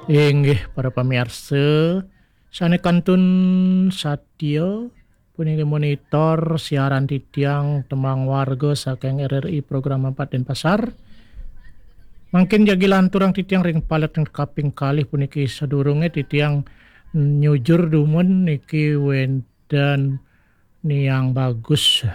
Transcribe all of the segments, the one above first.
Inggih para pamirsa, sanekantun satya puniki monitor siaran titiang temang warga saking RRI program 4 Denpasar. Mangkin jagi lanturang titiang ring palet ring kaping kalih puniki sadurunge titiang nyujur dumun niki wendan niang bagus,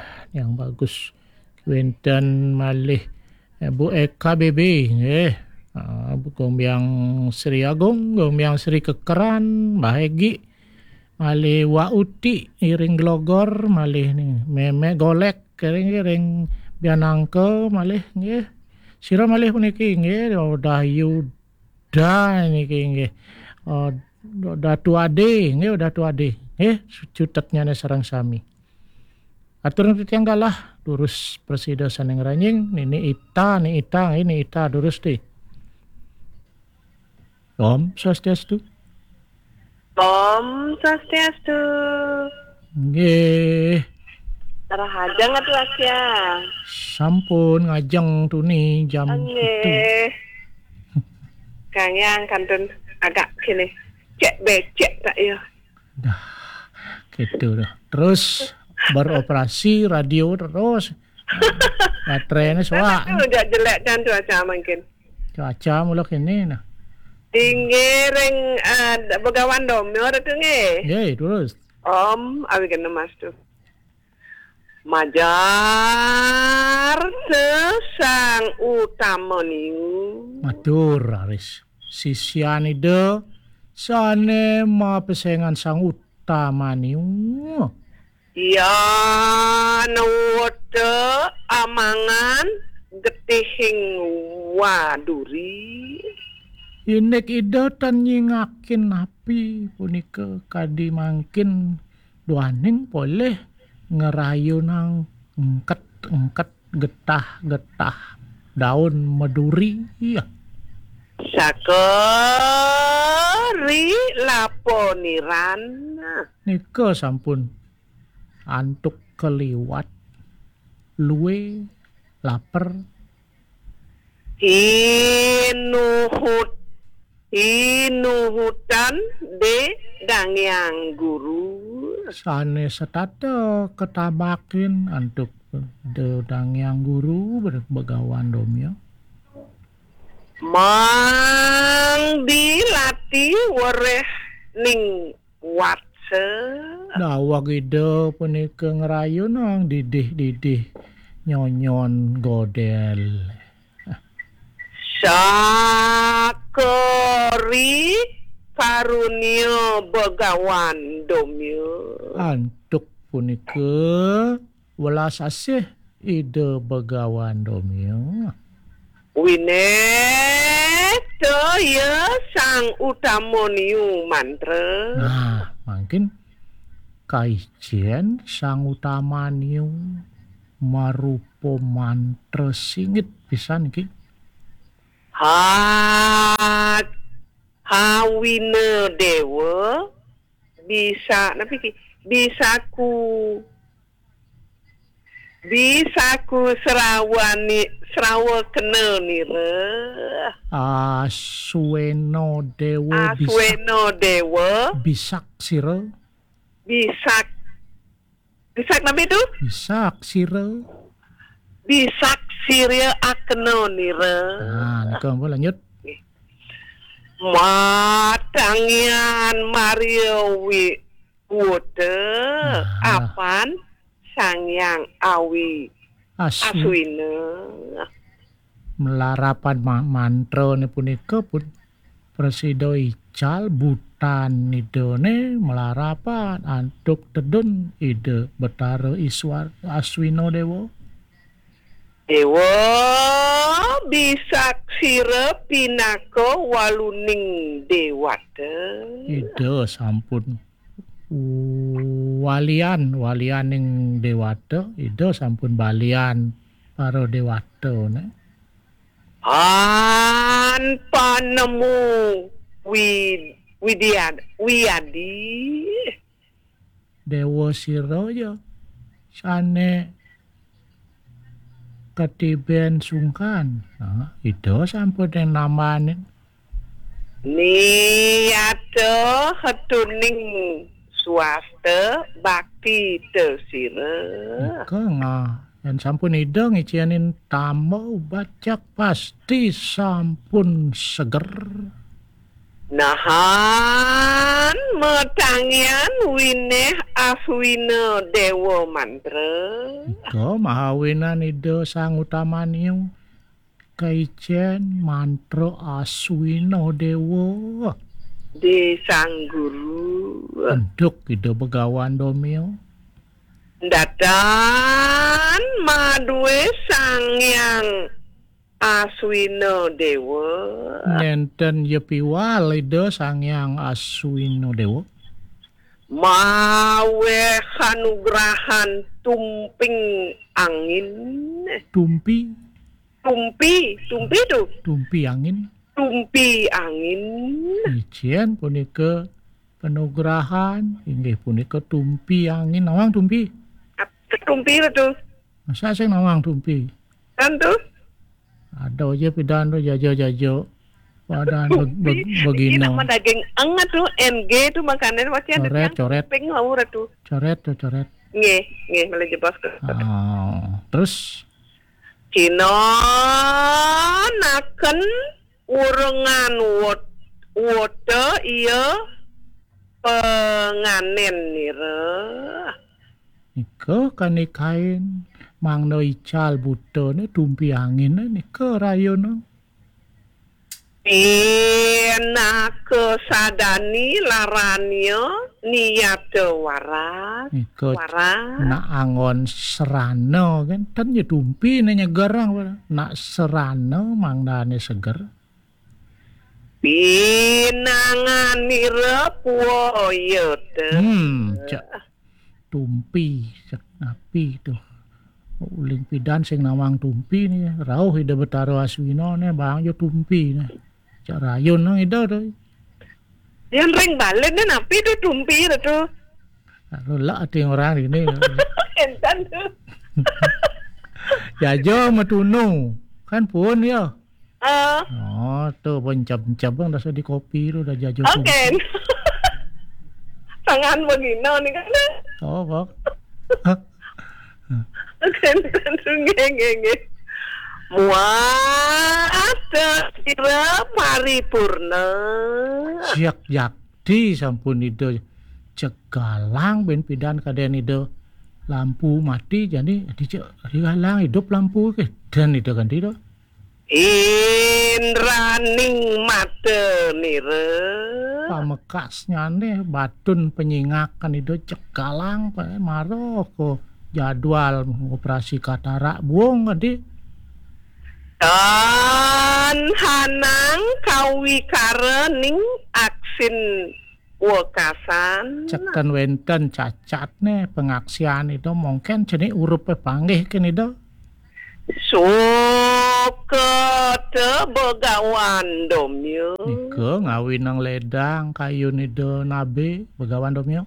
wendan malih Bu Eka BB nggih. Gombyang Sri Agung, gombyang Sri Kekeran, Mbah Egi, malih Wak Uti, iring Glogor, malih nih Meme Golek, iring Bianangke, malih nggih. Sira malih puniki nggih Dahyuda niki nggih. Datu Ade, nggih Datu Ade. Nggih cutetnya sareng sami. Aturun titiang galah durus presida saneng ranying ini ita durus teh. Om Swastiastu. Om Swastiastu. Nggih. Rahajang atuh Asya. Sampun ngajeng tuni jam itu. Kang yang kantun agak kini cek becek tak ya. Dah gitu dah. Terus beroperasi radio terus. Baterainya soak. Udah jelek dan cuaca mungkin. Cuaca mulak ini nah. Tinggi ring begawan domyo itu nge. Nggih, terus. Om awi kena mas tu. Majar sesang utama niu. Matur aris. Sisian ide sane ma pesengan sang utama niu. Ya nuwete amangan getihing waduri. Inek ide tan nyingakin api punika kadi mangkin duaning boleh ngerayu nang engket getah daun meduri iya. Sakeri laponiran. Nika sampun antuk keliwat luwe lapar Inuhutan de dangyang guru. Sane setata ketabakin antuk de dangyang guru begawan domya. Mang dilatih wareh ning watse. Dawag ide punika ngerayu nang didih nyonyon godel. Sakori karunia begawan domyo. Antuk punika welas asih ide begawan domyo. Wineto ya sang utamoniu mantra. Nah, mungkin kaijen sang utamaniu marupa mantra singit pisan iki. Hawine dewa bisa serawa kena nira. Asweno dewa bisak sira. Bisak nabi tu? Bisak sira. Bisak sirya akena nira. Nah, nika ampun lanjut. Matangyan Mario Wode apan sangyang awi aswina. Melarapan mantra ni punika pun Presida Ical Butan idene melarapan antuk tedun ide Betara Iswar Aswino Dewa. Dewa bisak sira pinaka waluning dewata. Ide sampun walian ning dewata, ide sampun balian para dewata ne. An panemu wiyadi. Dewa sira ya sane ketiben sungkan. Nah, itu sampun yang namanin. Niate hatuning swasta bakti teu sire. Ika yang sampun ida ngicianin tamu bacak pasti sampun seger. Nahan metangyan wineh aswina dewa mantra. Ika mahawinan ida sang utamaniu kaicen mantra aswina dewa. Di sang guru. Enduk ida begawan domio. Datan madue sangyang aswina dewa. Nenten yepiwal ida sangyang aswina dewa. Mawe kanugrahan tumping angin. Tumpi Tumpi angin. tumpi angin. Icien punika penugrahan inggih punika tumpi angin. Nawang tumpi. Tumpi itu Masa sing nawang tumpi. kan tuh. Ada aja pidan tuh jajo-jajo. Padahal Ini begini. nama daging engat tuh NG tuh makanan masih ada Coret. tumping laura tuh. Coret. Nge malah jebas ke. Terus Cina naken urengan wote iya penganen nira. nika kanikain mangno ical butone tumpi angin nika rayono. Pina kesadani laranyo niat waras. Nika Waras. nak angon serano kan ya tumpi nya garang nak serano mangdane seger. Pinangan nira puoyote. Cak tumpi cak napi tuh. Uling pidan sing nawang tumpi nih rauh ida betaro aswino nih bang yo tumpi nih. Cak rayon nang ida tuh. Yang ring balen nih napi tuh tumpi tuh. Lalu lah ada orang ini. Entan tuh. Jajo metunu kan pun ya. Ah, Oh tuh pencap-pencap bang dah di kopi tu dah jajo. oke. Tangan begini nih kan. Oh kok. Entan tuh nge. Muat sira paripurna. Siak yakti sampun ide cegalang ben pidan kaden ide lampu mati jadi digalang hidup lampu ke dan ide kan tidak. Indraning mata nira. Pamekasnya nih batun penyingakan ide cegalang pak maro ko jadwal operasi katarak buang kan di. Dan hanang kawi karening aksin wekasan. Cekan wenten cacat nih pengaksian itu mungkin jenis urupe panggih kan itu. Sukete begawan domyo. Ika ngawin nang ledang kayu nido nabe begawan domyo.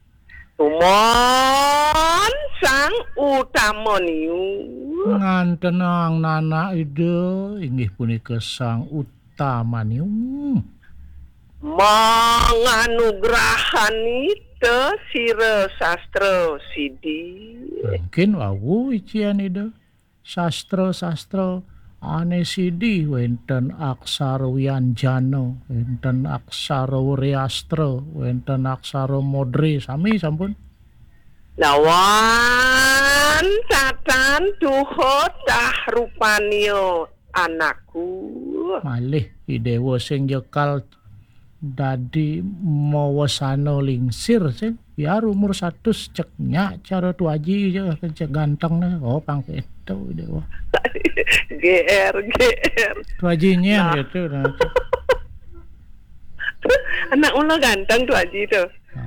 Tumon sang utamoniu. Ngantenang nana ide inggih punika sang utamanium. Manganugrahani te sira sastra sidi. Mungkin wawu ician ide sastra ane sidi wenten aksara wianjana, wenten aksara wriastra, wenten aksara modre sami sampun. Lawan tatan tuho tah rupanio anakku. Malih idewa sing jekal dadi mawasana lingsir sing biar umur 100 ceknya cara tuaji je cek ganteng nih pangke itu idewa. GR. Tuajinya gitu nah. Anak ulah ganteng tu aji tu.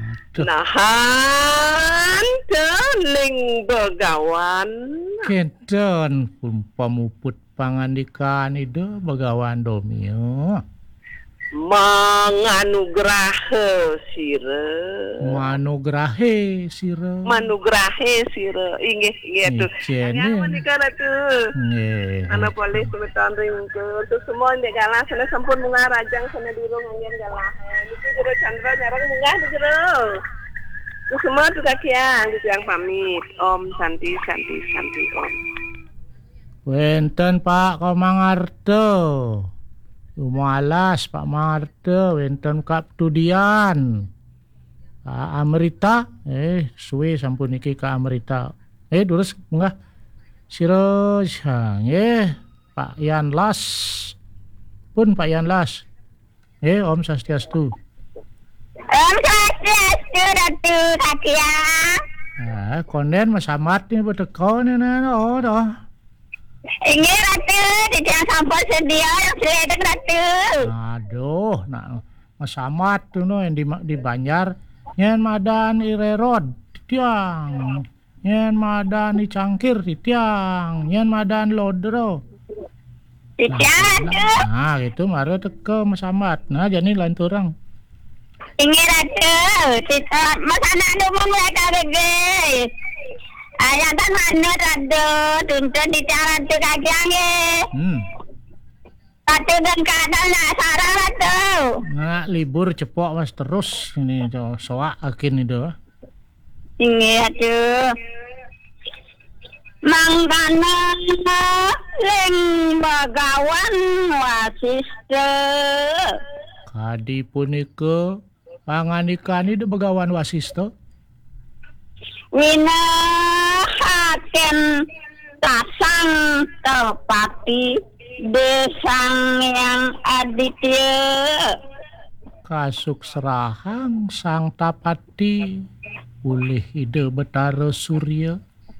Nahan teling begawan. Kenten pun pamuput pangandikan itu begawan domio. manganugrahe sira. Manugrahe sira. Manugrahe sira. Inggih tuh. Ijene. Yang menika ratu. Nggih. Ana boleh semeton ringke. Untuk semua ndek galah sana sampun munggah rajang sana durung angin galah. Niki jero Chandra nyarang munggah jero. Untuk semua tuh kakian yang pamit. Om Santi Om. Wenten Pak Komangarto. Lumalas Pak Marto, wenten Kap Tudian. Pak Amrita, suwe sampun iki Kak Amrita. Durus munggah. Siroj, Pak Yan Las. Pun Pak Yan Las. Om Sastiastu. Om Sastiastu Ratu Kakia. Konden masamat ni beteko ni doh. Ini Ratu, tidak sampai sedia yang sedang Ratu. Aduh, masamat tu no yang di Banjar, nyen madan irerod tiang, nyen madan di Cangkir tiang, nyen madan lodro. Tidak Ratu. Gitu maro teko masamat. Jadi lain turang. Ini Ratu, tidak masana dumung mereka gede. Ayah kan mana Ratu, tuntun di cara tu kajian Ratu dan kadang nak sarang Ratu. Libur cepok mas terus ini soak akin itu. Ini Ratu. Mangkana ling bagawan wasista. Kadi punika panganikani de begawan wasista. Wina haken tasang tepati desang yang aditya. Kasuk serahang sang tapati ulih ide betara surya.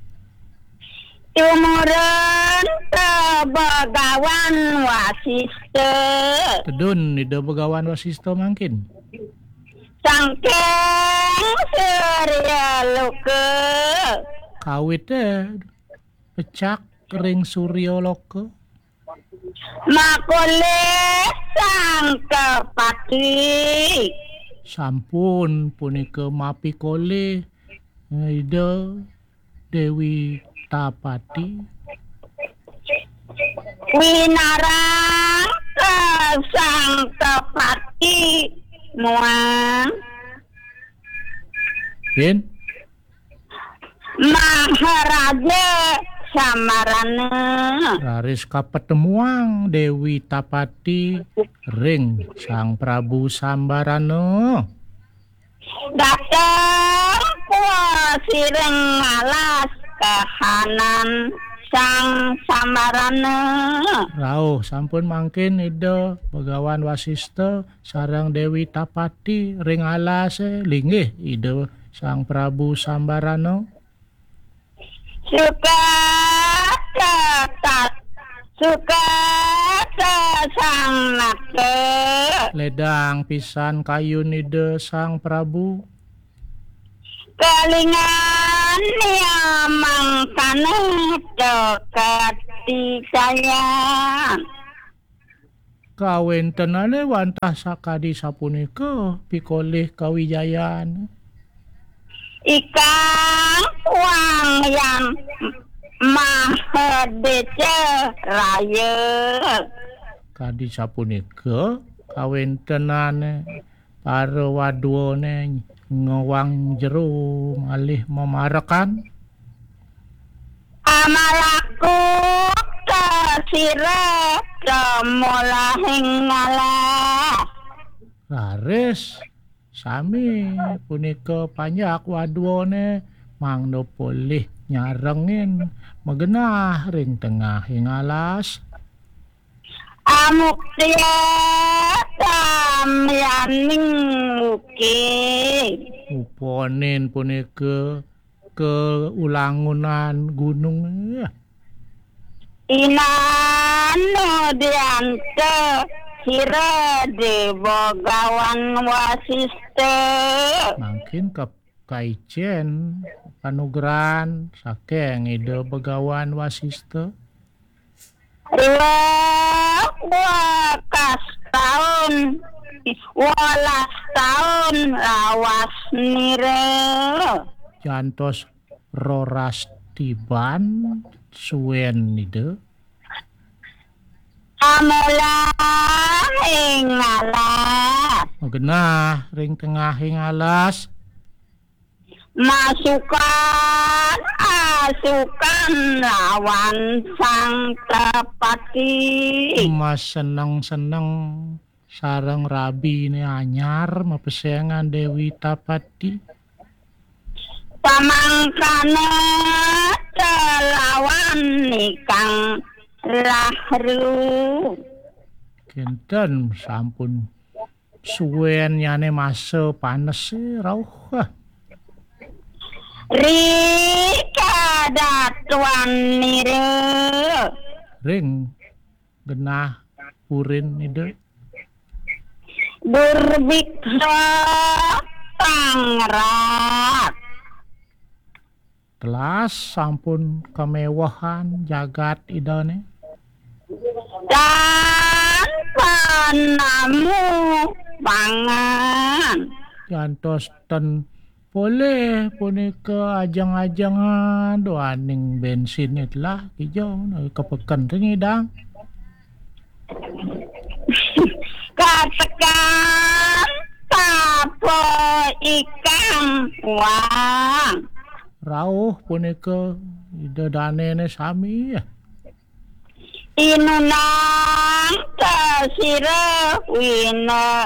Tumuran begawan wasista. Tedun ide begawan wasista mangkin. Sangkeng surya loka. Kawit pecak ring surya loka. Makole sang kepati. Sampun punika mapi kole ide Dewi Tapati. Winarang sang kepati. Muang Bin Maharaja Samarana. Raris kapetemuang Dewi Tapati ring Sang Prabu Sambarana. Datang kuasireng alas kahanan Sang Sambarana. Rauh sampun mangkin ida Begawan Wasista sareng Dewi Tapati ring alas linggih ida Sang Prabu Sambarana. Suka sang nake. Ledang pisan kayun ida Sang Prabu. Kalingan niamang kaneh dekati sayang. Kawin tenane wantah sakadi sapunika pikolih kawijayan. Ikang uang yang mahadece raya. Kadi sapunika kawin tenane para wadone ngewang jero malih memarakan. Amalaku kasira kemulahing ngalah. Laris sami punika panjak wadone mangdo polih nyarengin megenah ring tengah ing alas. Amuktiya tamyaning muki. Uponin punika ke ulangunan gunung. Inano diante sira de Begawan Wasista. Mungkin ke kaijen panugeran saking ide Begawan Wasista. Wakas tahun tahun lawas nire. Jantos roras tiban suwen ide. Amula ingalas. Genah ring tengah ing alas. Masukan lawan sang tepati. Mas seneng-seneng sareng rabi ini anyar mapesengan Dewi Tapati. Pamangkana telawan nikang lahru. Kinten sampun suwen nyane masa panes rauh. Rika datuan nire. Ring genah purin ide. Durbiksa pangrat. Telas sampun kemewahan jagat idane. Dan panamu pangan. Jantos ten boleh punika ajang-ajangan doaning bensin itlah hijau kepeken ringidang. Katakan tapo ikan wang. Rauh punika ide danene sami ya. Inunang kasira wina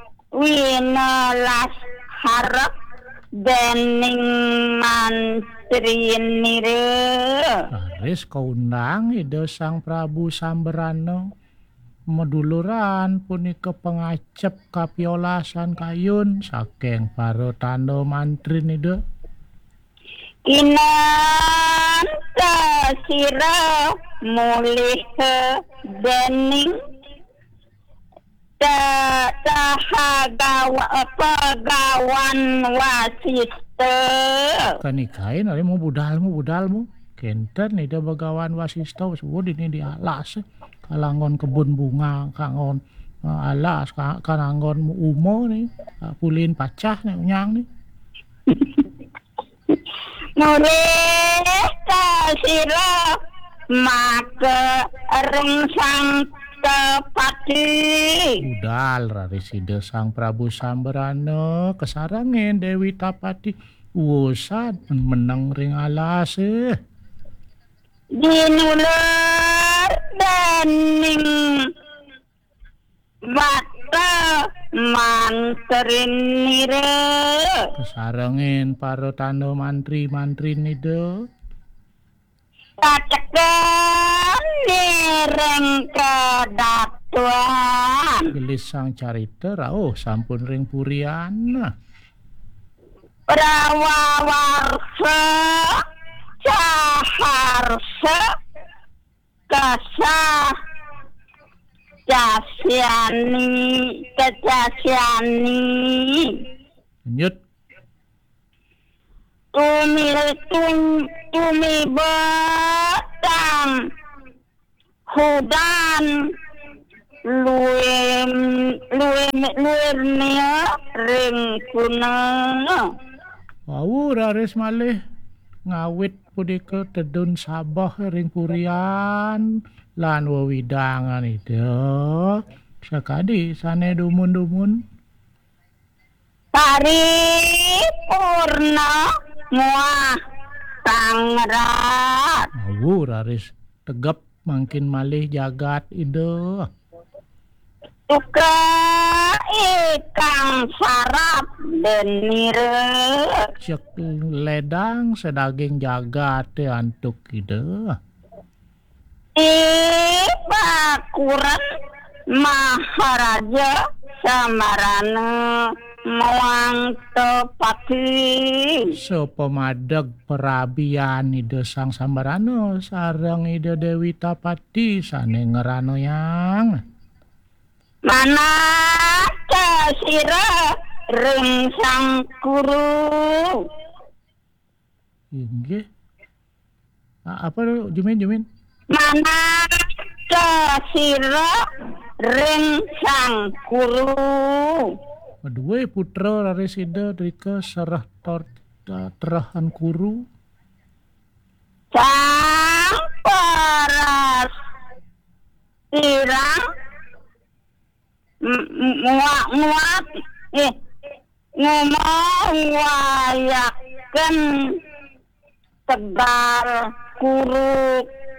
las harap dening mantri nire. Aris kaundang ide Sang Prabu Samberana meduluran punika pengacep kapiolasan kayun saking para tanda mantri ide. Inan kasira mulih dening pagawan wasista. Kanikain ari mau budalmu kenten ida bagawan wasista sebut ini di alas kalangon kebun bunga kangon alas kanangon umo nih pulin pacah nih nyang nih. Mulih kasira maka rengsang tepati. Budal raris ide Sang Prabu Samberana kesarangin Dewi Tapati wusan menang ring alas Dinular dening bata manterin nire. kesarangin para tanda mantri nide. Katakan nireng kedatuan. Gelis sang carita rauh sampun ring purian. Prawawarsa caharsa kasah kecasyani Nyut tumi betang hudan luemnya ring kuneng. wau raris malih ngawit punika tedun sabah ring purian lan wewidangan ide sakadi sane dumun-dumun. Paripurna muah tangrat. Wau raris tegep makin malih jagat ide. Tuka ikang sarap denire. Cek ledang sedaging jagat antuk ide. Ibakuran Maharaja Sambarana muang tepati. Sepemadeg perabian ide Sang Sambarana sareng ide Dewi Tapati sane ngerano yang. Mana kasira ring sang guru. Inggih. Apa Jumin? Mana kasira ring sang guru. Aduh, putra rarisida drika sarah terahan kuru. Sang paras tirang nguak ngomong wayaken tebar guru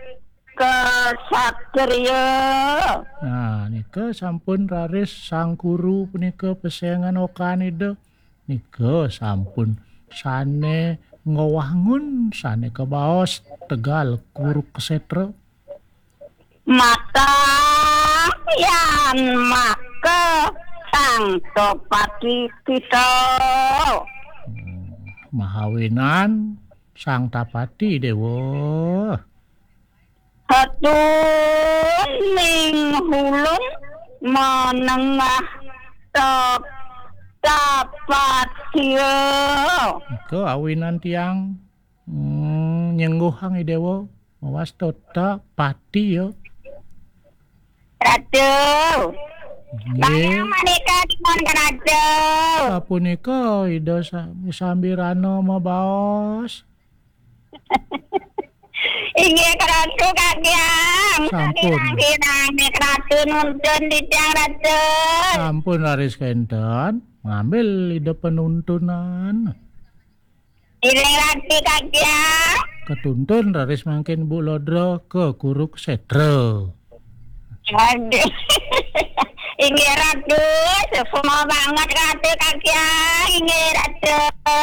kesatria. Nah, nika sampun raris sang guru punika pesengan okanida. Nika sampun sane ngowangun sane kebaos tegal guru kesetra. Maka yan maka sang topati kita Mahawinan sang tapati dewa. hatuning hulun menengah tapatio. Ika awinan tiang nyengguhang idewa mawas tota pati yo. Ratu Nggih. bayang manika dipun ratu. Sapunika ida sambirano mabaos. Inggih ratu kagyang. Sampun. Kirane ratu nuntun di tiang ratu. Sampun laris kenten ngambil ida penuntunan. Iring ratu kagyang. Ketuntun laris mangkin Bu Lodro ke guru kesetra. Aduh. Inggih ratu, semua banget ratu kagyang. Inggih ratu.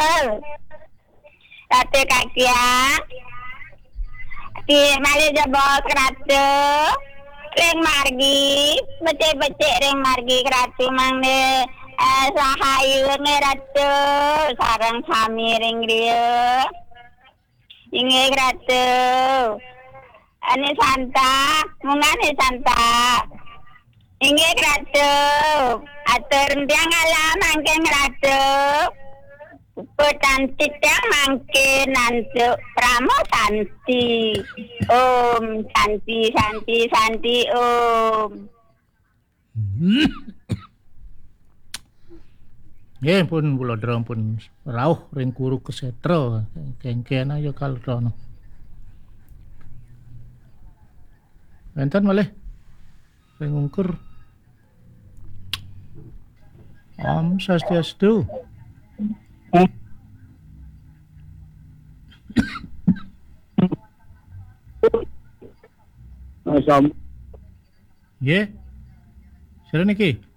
Ratu kagyang. Di mali jebol ratu. Ring margi, becek-becek ring margi ratu mangne sahayu ne ratu. Sarang sami ring dia. Inggih ratu. Ani santa, mungane santa. Inggih ratu. Atur tiang alam mangkeng ratu. Putan titang mangke nanti pramo santi. Om santi santi santi om. Nggih pun Bu Lodro pun rauh ring guru kesetra. Kengken aja kalrono. Enten malih ring ungkur. Om Swastiastu. Nggih. Sira niki.